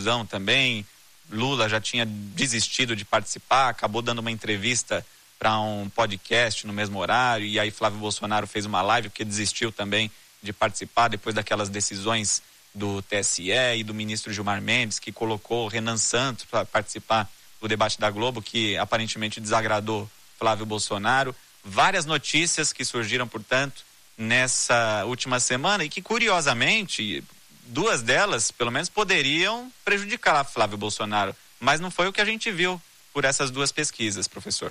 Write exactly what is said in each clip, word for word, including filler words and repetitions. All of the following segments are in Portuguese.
televisão também. Lula já tinha desistido de participar, acabou dando uma entrevista para um podcast no mesmo horário, e aí Flávio Bolsonaro fez uma live porque desistiu também de participar depois daquelas decisões do T S E e do ministro Gilmar Mendes, que colocou Renan Santos para participar do debate da Globo, que aparentemente desagradou Flávio Bolsonaro. Várias notícias que surgiram, portanto, nessa última semana e que, curiosamente, duas delas, pelo menos, poderiam prejudicar Flávio Bolsonaro, mas não foi o que a gente viu por essas duas pesquisas, professor.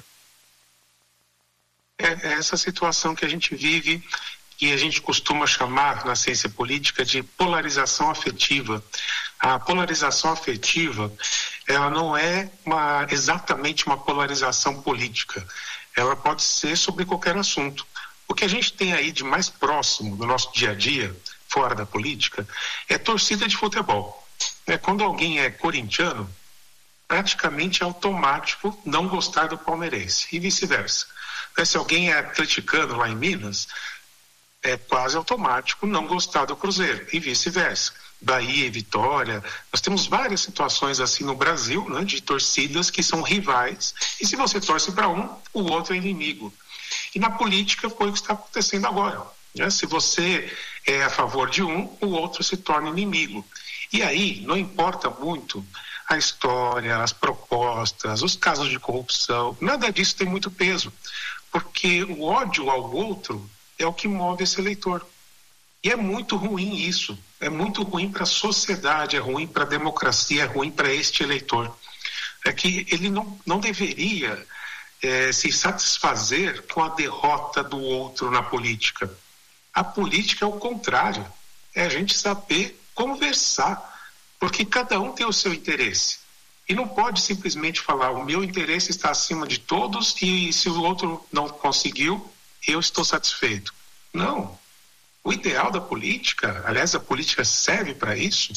É essa situação que a gente vive, que a gente costuma chamar na ciência política de polarização afetiva. A polarização afetiva, ela não é uma, exatamente uma polarização política. Ela pode ser sobre qualquer assunto. O que a gente tem aí de mais próximo do nosso dia a dia, fora da política, é torcida de futebol. É, quando alguém é corintiano, praticamente é automático não gostar do palmeirense, e vice-versa. É, se alguém é atleticano lá em Minas, é quase automático não gostar do Cruzeiro, e vice-versa. Bahia e Vitória, nós temos várias situações assim no Brasil, né, de torcidas que são rivais, e se você torce para um, o outro é inimigo. E na política foi o que está acontecendo agora, né? Se você é a favor de um, o outro se torna inimigo. E aí não importa muito a história, as propostas, os casos de corrupção, nada disso tem muito peso, porque o ódio ao outro é o que move esse eleitor. E é muito ruim isso, é muito ruim para a sociedade, é ruim para a democracia, é ruim para este eleitor. É que ele não, não deveria é, se satisfazer com a derrota do outro na política. A política é o contrário, é a gente saber conversar, porque cada um tem o seu interesse. E não pode simplesmente falar, o meu interesse está acima de todos e se o outro não conseguiu, eu estou satisfeito. Não. O ideal da política, aliás, a política serve para isso,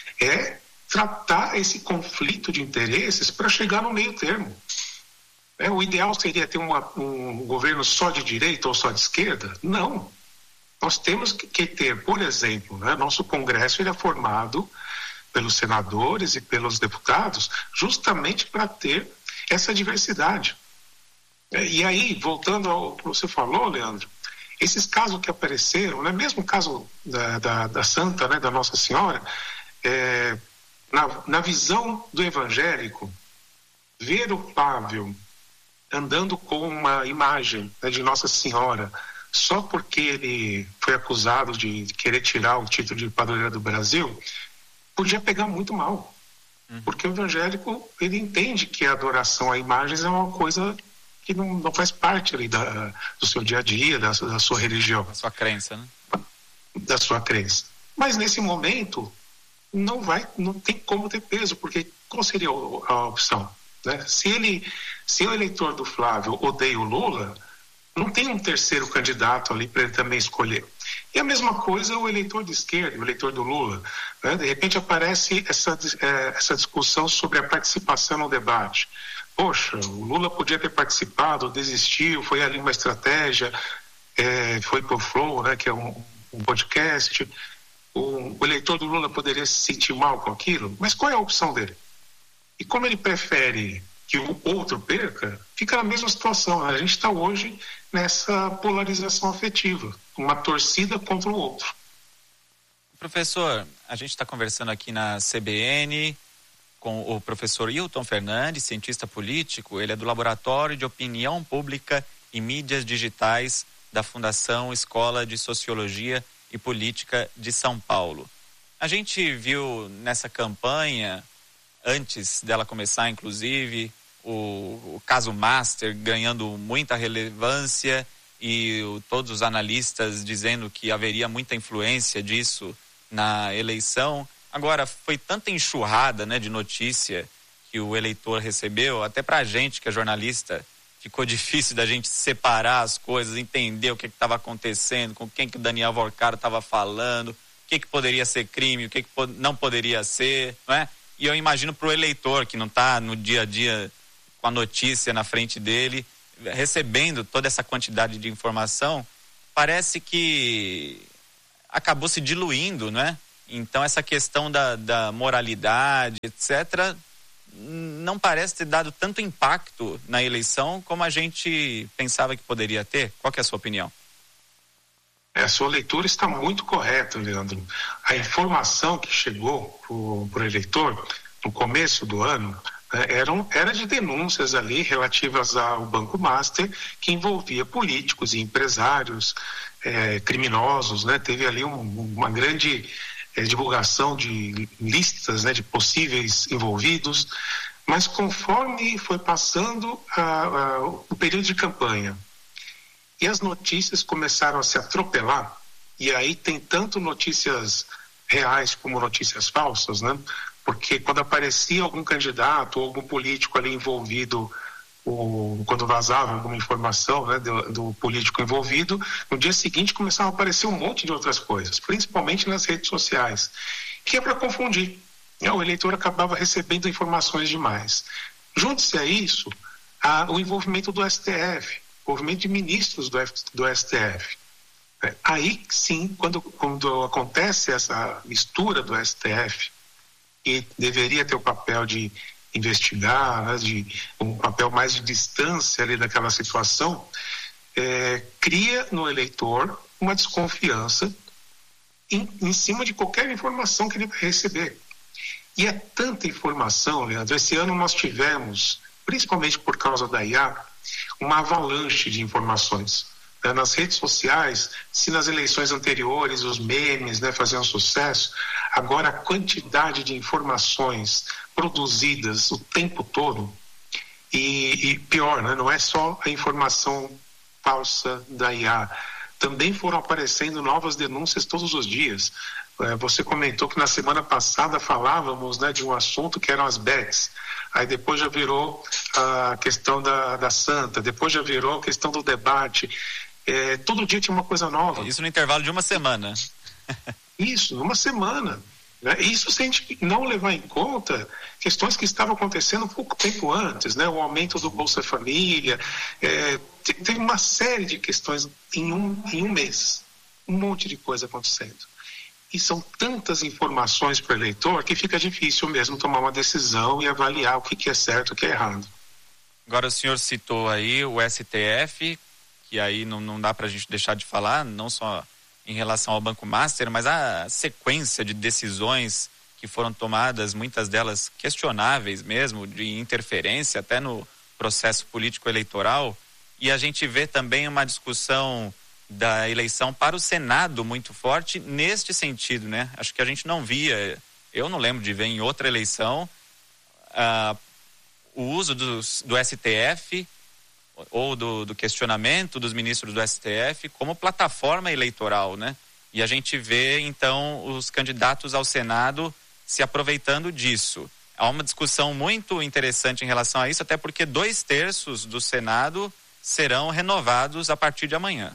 é tratar esse conflito de interesses para chegar no meio termo. É, o ideal seria ter uma, um governo só de direita ou só de esquerda? Não. Nós temos que, que ter, por exemplo, né, nosso Congresso ele é formado pelos senadores e pelos deputados justamente para ter essa diversidade. É, e aí, voltando ao que você falou, Leandro, esses casos que apareceram, né, mesmo o caso da, da, da Santa, né, da Nossa Senhora, é, na, na visão do evangélico, ver o Flávio andando com uma imagem, né, de Nossa Senhora, só porque ele foi acusado de querer tirar o título de padroeira do Brasil, podia pegar muito mal. Uhum. Porque o evangélico, ele entende que a adoração a imagens é uma coisa que não, não faz parte ali da, do seu dia a dia, da, da sua religião. Da sua crença, né? Da sua crença. Mas nesse momento, não vai, não tem como ter peso, porque qual seria a opção? Né? Se ele, se o eleitor do Flávio odeia o Lula, não tem um terceiro candidato ali para ele também escolher. E a mesma coisa o eleitor de esquerda, o eleitor do Lula. Né? De repente aparece essa, é, essa discussão sobre a participação no debate. Poxa, o Lula podia ter participado, desistiu, foi ali uma estratégia, é, foi pro Flow, né, que é um, um podcast. O, o eleitor do Lula poderia se sentir mal com aquilo, mas qual é a opção dele? E como ele prefere que o outro perca, fica na mesma situação. A gente está hoje nessa polarização afetiva, uma torcida contra o outro. Professor, a gente está conversando aqui na C B N com o professor Hilton Fernandes, cientista político. Ele é do Laboratório de Opinião Pública e Mídias Digitais da Fundação Escola de Sociologia e Política de São Paulo. A gente viu nessa campanha, antes dela começar, inclusive, o, o caso Master ganhando muita relevância e o, todos os analistas dizendo que haveria muita influência disso na eleição. Agora, foi tanta enxurrada, né, de notícia que o eleitor recebeu, até pra gente que é jornalista, ficou difícil da gente separar as coisas, entender o que estava acontecendo, com quem que o Daniel Vorcaro estava falando, o que que poderia ser crime, o que que não poderia ser, não é? E eu imagino pro eleitor que não está no dia a dia com a notícia na frente dele, recebendo toda essa quantidade de informação, parece que acabou se diluindo, não é? Então essa questão da, da moralidade, etcétera, não parece ter dado tanto impacto na eleição como a gente pensava que poderia ter. Qual que é a sua opinião? A sua leitura está muito correta, Leandro. A informação que chegou para o eleitor no começo do ano né, eram, era de denúncias ali relativas ao Banco Master, que envolvia políticos e empresários é, criminosos, né? Teve ali um, uma grande é, divulgação de listas, né, de possíveis envolvidos, mas conforme foi passando a, a, o período de campanha, e as notícias começaram a se atropelar, e aí tem tanto notícias reais como notícias falsas, né? Porque quando aparecia algum candidato ou algum político ali envolvido, ou quando vazava alguma informação, né, do, do político envolvido, no dia seguinte começava a aparecer um monte de outras coisas, principalmente nas redes sociais, que é para confundir. O eleitor acabava recebendo informações demais. Junte-se a isso a, o envolvimento do S T F, movimento de ministros do, F, do S T F. É, aí sim, quando, quando acontece essa mistura do S T F, que deveria ter o papel de investigar, né, de um papel mais de distância ali daquela situação, é, cria no eleitor uma desconfiança em, em cima de qualquer informação que ele vai receber. E é tanta informação, Leandro. Esse ano nós tivemos, principalmente por causa da I A, uma avalanche de informações. Né? Nas redes sociais, se nas eleições anteriores os memes, né, faziam sucesso, agora a quantidade de informações produzidas o tempo todo, e, e pior, né, não é só a informação falsa da I A, também foram aparecendo novas denúncias todos os dias. É, você comentou que na semana passada falávamos, né, de um assunto que eram as bets. Aí depois já virou a questão da, da Santa, depois já virou a questão do debate. É, todo dia tinha uma coisa nova. Isso no intervalo de uma semana. Isso, numa semana. Né? Isso se a gente não levar em conta questões que estavam acontecendo pouco tempo antes, né? O aumento do Bolsa Família, é, teve uma série de questões em um, em um mês. Um monte de coisa acontecendo. E são tantas informações para o eleitor que fica difícil mesmo tomar uma decisão e avaliar o que, que é certo e o que é errado. Agora o senhor citou aí o S T F, que aí não, não dá para a gente deixar de falar, não só em relação ao Banco Master, mas a sequência de decisões que foram tomadas, muitas delas questionáveis mesmo, de interferência até no processo político eleitoral, e a gente vê também uma discussão da eleição para o Senado muito forte neste sentido, né? Acho que a gente não via, eu não lembro de ver em outra eleição uh, o uso do, do S T F ou do, do questionamento dos ministros do S T F como plataforma eleitoral, né? E a gente vê, então, os candidatos ao Senado se aproveitando disso. Há uma discussão muito interessante em relação a isso, até porque dois terços do Senado serão renovados a partir de amanhã.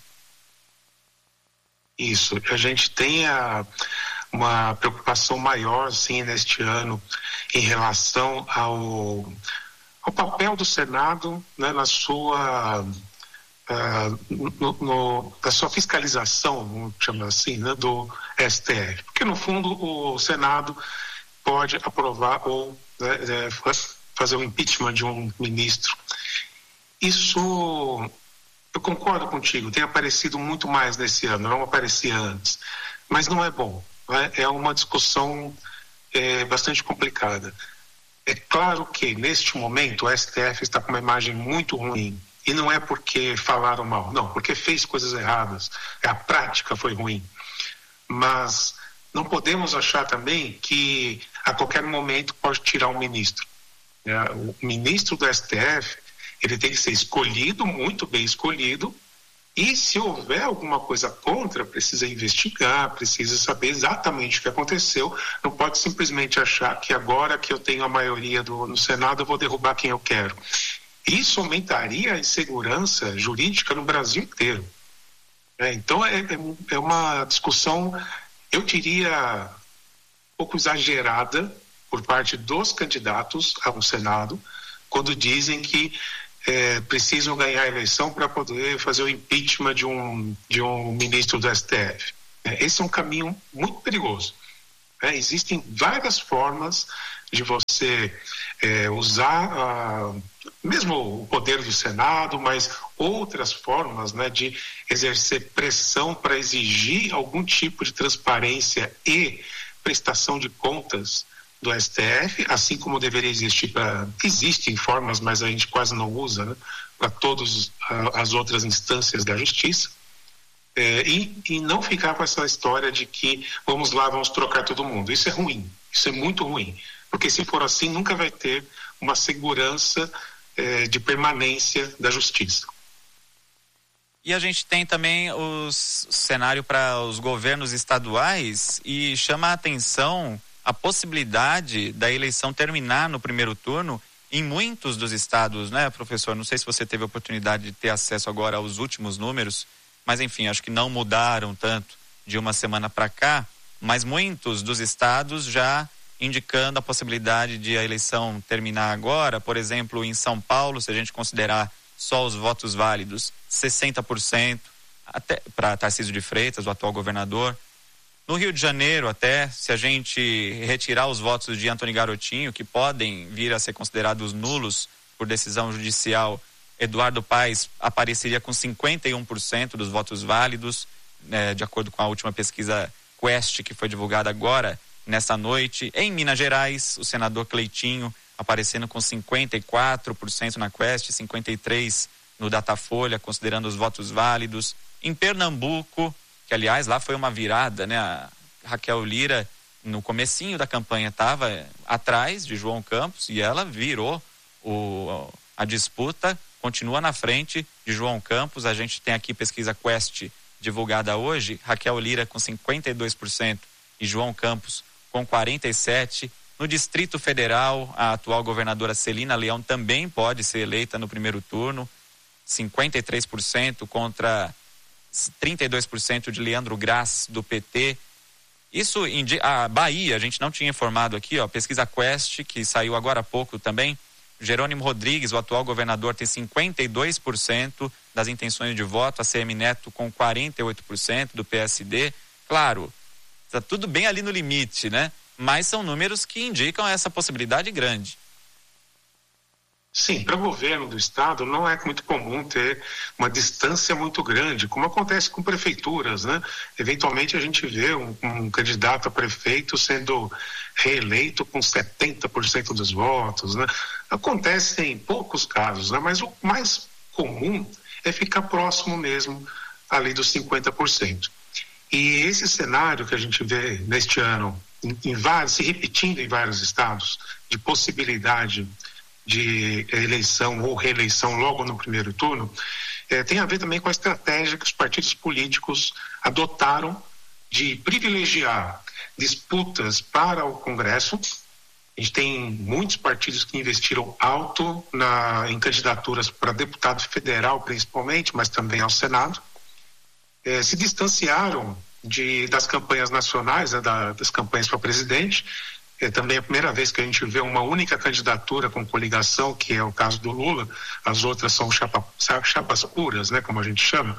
Isso, a gente tem a, uma preocupação maior, sim, neste ano em relação ao, ao papel do Senado, né, na sua, uh, no, no, na sua fiscalização, vamos chamar assim, né, do S T F. Porque, no fundo, o Senado pode aprovar ou né, fazer o impeachment de um ministro. Isso... Eu concordo contigo, tem aparecido muito mais nesse ano, não aparecia antes, mas não é bom, né? É uma discussão é, bastante complicada. É claro que, neste momento, o S T F está com uma imagem muito ruim, e não é porque falaram mal, não, porque fez coisas erradas, a prática foi ruim, mas não podemos achar também que a qualquer momento pode tirar um ministro. O ministro do S T F, ele tem que ser escolhido, muito bem escolhido, e se houver alguma coisa contra, precisa investigar, precisa saber exatamente o que aconteceu, não pode simplesmente achar que agora que eu tenho a maioria do, no Senado eu vou derrubar quem eu quero. Isso aumentaria a insegurança jurídica no Brasil inteiro. É, então é, é uma discussão, eu diria, um pouco exagerada por parte dos candidatos ao Senado, quando dizem que É, precisam ganhar a eleição para poder fazer o impeachment de um, de um ministro do S T F. É, esse é um caminho muito perigoso. Né? Existem várias formas de você é, usar a, mesmo o poder do Senado, mas outras formas, né, de exercer pressão para exigir algum tipo de transparência e prestação de contas do S T F, assim como deveria existir para... Existem formas, mas a gente quase não usa, né, para todas as outras instâncias da justiça. É, e, e não ficar com essa história de que vamos lá, vamos trocar todo mundo. Isso é ruim, isso é muito ruim. Porque se for assim, nunca vai ter uma segurança eh, de permanência da justiça. E a gente tem também o cenário para os governos estaduais e chama a atenção a possibilidade da eleição terminar no primeiro turno em muitos dos estados, né, professor? Não sei se você teve a oportunidade de ter acesso agora aos últimos números, mas enfim, acho que não mudaram tanto de uma semana para cá, mas muitos dos estados já indicando a possibilidade de a eleição terminar agora. Por exemplo, em São Paulo, se a gente considerar só os votos válidos, sessenta por cento até para Tarcísio de Freitas, o atual governador. No Rio de Janeiro, até, se a gente retirar os votos de Antony Garotinho, que podem vir a ser considerados nulos por decisão judicial, Eduardo Paes apareceria com cinquenta e um por cento dos votos válidos, né, de acordo com a última pesquisa Quest, que foi divulgada agora, nessa noite. Em Minas Gerais, o senador Cleitinho aparecendo com cinquenta e quatro por cento na Quest, cinquenta e três por cento no Datafolha, considerando os votos válidos. Em Pernambuco, que aliás lá foi uma virada, né? A Raquel Lira, no comecinho da campanha, estava atrás de João Campos e ela virou o, a disputa, continua na frente de João Campos. A gente tem aqui pesquisa Quest divulgada hoje, Raquel Lira com cinquenta e dois por cento e João Campos com quarenta e sete por cento. No Distrito Federal, a atual governadora Celina Leão também pode ser eleita no primeiro turno, cinquenta e três por cento contra trinta e dois por cento de Leandro Graz, do P T. Isso indica... A Bahia, a gente não tinha informado aqui, ó, pesquisa Quest, que saiu agora há pouco também. Jerônimo Rodrigues, o atual governador, tem cinquenta e dois por cento das intenções de voto, a C M Neto com quarenta e oito por cento do P S D. Claro, está tudo bem ali no limite, né? Mas são números que indicam essa possibilidade grande. Sim, para o governo do estado não é muito comum ter uma distância muito grande, como acontece com prefeituras, né? Eventualmente a gente vê um, um candidato a prefeito sendo reeleito com setenta por cento dos votos, né? Acontece em poucos casos, né? Mas o mais comum é ficar próximo mesmo ali dos cinquenta por cento. E esse cenário que a gente vê neste ano, em, em vários, se repetindo em vários estados, de possibilidade de eleição ou reeleição logo no primeiro turno, eh, tem a ver também com a estratégia que os partidos políticos adotaram de privilegiar disputas para o Congresso. A gente tem muitos partidos que investiram alto na, em candidaturas para deputado federal, principalmente, mas também ao Senado. Eh, se distanciaram de, das campanhas nacionais, né, da, das campanhas para presidente. É também a primeira vez que a gente vê uma única candidatura com coligação, que é o caso do Lula. As outras são chapa, chapas puras, né, como a gente chama,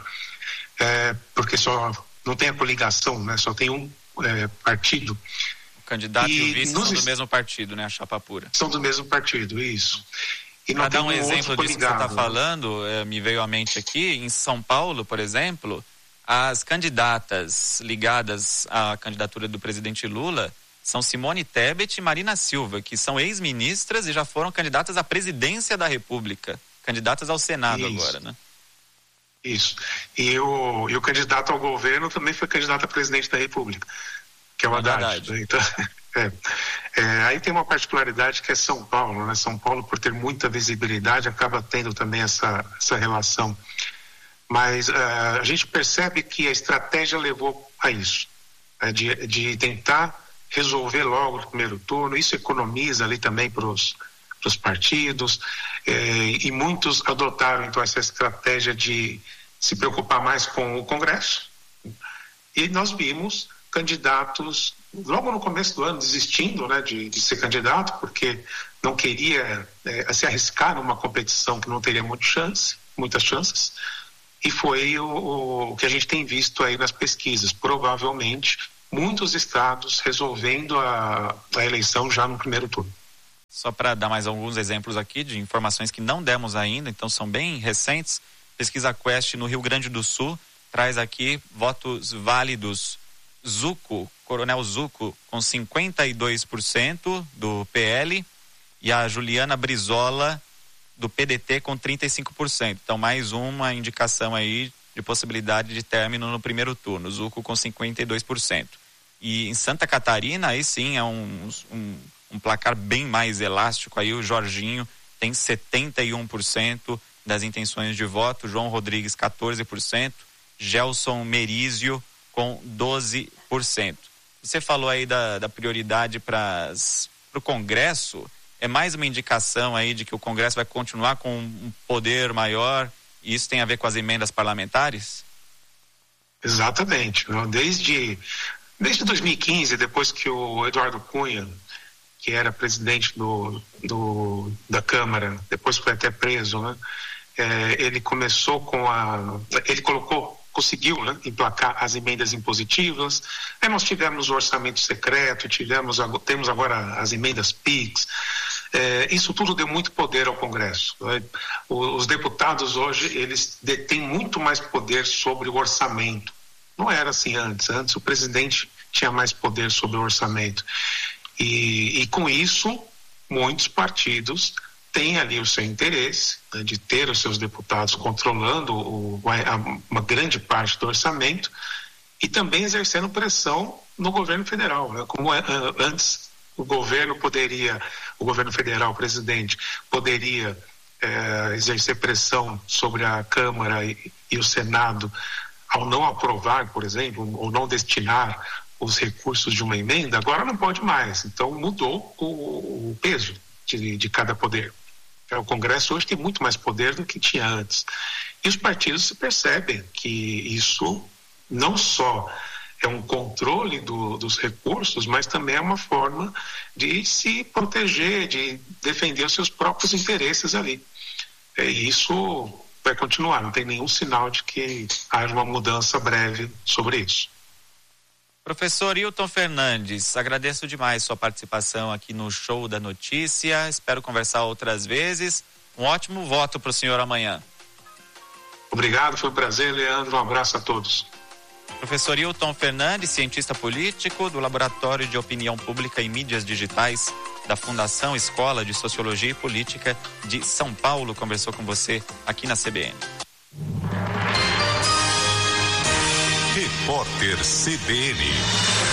é, porque só não tem a coligação, né, só tem um é, partido. O candidato e, e o vice são do mesmo partido, né, a chapa pura. São do mesmo partido, isso. Para dar um exemplo disso que você está falando, é, me veio à mente aqui, em São Paulo, por exemplo, as candidatas ligadas à candidatura do presidente Lula são Simone Tebet e Marina Silva, que são ex-ministras e já foram candidatas à presidência da República, candidatas ao Senado. Isso. Agora, né? Isso. E o, e o candidato ao governo também foi candidato a presidente da República, que é o Haddad. Então, é, é, aí tem uma particularidade que é São Paulo, né? São Paulo, por ter muita visibilidade, acaba tendo também essa, essa relação. Mas uh, a gente percebe que a estratégia levou a isso, né? de, de tentar resolver logo no primeiro turno. Isso economiza ali também para os partidos, eh, e muitos adotaram então essa estratégia de se preocupar mais com o Congresso. E nós vimos candidatos logo no começo do ano desistindo, né, de, de ser candidato, porque não queria eh, se arriscar numa competição que não teria muita chance, muitas chances. E foi o, o que a gente tem visto aí nas pesquisas. Provavelmente muitos estados resolvendo a, a eleição já no primeiro turno. Só para dar mais alguns exemplos aqui de informações que não demos ainda, então são bem recentes. Pesquisa Quest no Rio Grande do Sul traz aqui votos válidos. Zucco, Coronel Zucco, com cinquenta e dois por cento do P L, e a Juliana Brizola do P D T com trinta e cinco por cento. Então mais uma indicação aí de possibilidade de término no primeiro turno. Zucco com cinquenta e dois por cento. E em Santa Catarina, aí sim é um, um, um placar bem mais elástico. Aí o Jorginho tem setenta e um por cento das intenções de voto, João Rodrigues quatorze por cento, Gelson Merizio com doze por cento. Você falou aí da, da prioridade para o Congresso. É mais uma indicação aí de que o Congresso vai continuar com um poder maior, e isso tem a ver com as emendas parlamentares? Exatamente. Desde, desde dois mil e quinze, depois que o Eduardo Cunha, que era presidente do, do, da Câmara, depois foi até preso, né? É, ele começou com a... Ele colocou, conseguiu, né, emplacar as emendas impositivas. Aí nós tivemos o orçamento secreto, tivemos, temos agora as emendas PIX. É, isso tudo deu muito poder ao Congresso. Né? Os deputados hoje, eles detêm muito mais poder sobre o orçamento. Não era assim antes. Antes o presidente tinha mais poder sobre o orçamento. E, e com isso, muitos partidos têm ali o seu interesse, né, de ter os seus deputados controlando o, a, uma grande parte do orçamento e também exercendo pressão no governo federal, né? Como é, antes o governo poderia, o governo federal, o presidente, poderia é, exercer pressão sobre a Câmara e, e o Senado ao não aprovar, por exemplo, ou não destinar os recursos de uma emenda, agora não pode mais. Então mudou o, o peso de, de cada poder. O Congresso hoje tem muito mais poder do que tinha antes. E os partidos percebem que isso não só é um controle do, dos recursos, mas também é uma forma de se proteger, de defender os seus próprios interesses ali. E isso vai continuar, não tem nenhum sinal de que haja uma mudança breve sobre isso. Professor Hilton Fernandes, agradeço demais sua participação aqui no Show da Notícia. Espero conversar outras vezes. Um ótimo voto para o senhor amanhã. Obrigado, foi um prazer, Leandro. Um abraço a todos. Professor Hilton Fernandes, cientista político do Laboratório de Opinião Pública e Mídias Digitais da Fundação Escola de Sociologia e Política de São Paulo, conversou com você aqui na C B N. Repórter C B N.